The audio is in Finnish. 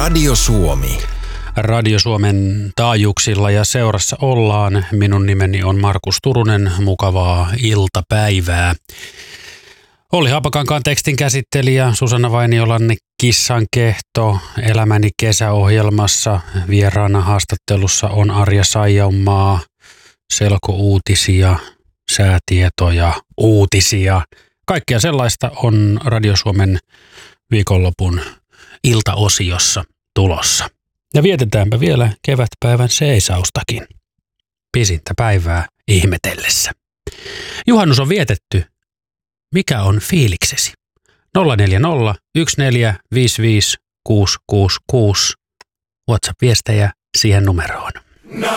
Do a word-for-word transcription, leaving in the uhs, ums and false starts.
Radio Suomi. Radio Suomen taajuuksilla ja seurassa ollaan. Minun nimeni on Markus Turunen. Mukavaa iltapäivää. Olli Haapakankaan tekstin käsittelijä, Susanna Vainiolanne Kissan kehto, Elämäni kesäohjelmassa. Vieraana haastattelussa on Arja Saijonmaa, selkouutisia, säätietoja, uutisia. Kaikkea sellaista on Radio Suomen viikonlopun iltaosiossa tulossa. Ja vietetäänpä vielä kevätpäivän seisaustakin. Pisintä päivää ihmetellessä. Juhannus on vietetty. Mikä on fiiliksesi? nolla neljä nolla yksi neljä viisi viisi kuusi kuusi kuusi WhatsApp-viestejä siihen numeroon.